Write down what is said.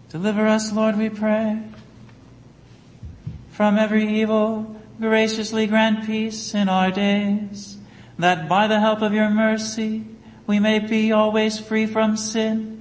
Deliver us, Lord, we pray, from every evil. Graciously grant peace in our days, that by the help of your mercy we may be always free from sin